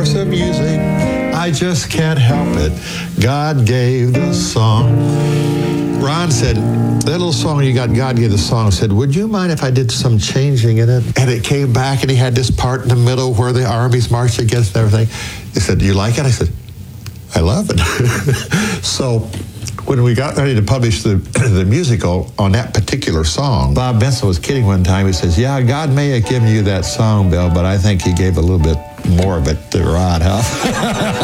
course of music, I just can't help it. God gave the song. Ron said, that little song you got, God gave the song, said, would you mind if I did some changing in it? And it came back, and he had this part in the middle where the armies marched against everything. He said, do you like it? I said, I love it. So when we got ready to publish the musical on that particular song, Bob Benson was kidding one time. He says, yeah, God may have given you that song, Bill, but I think he gave a little bit more of it to Ron, huh?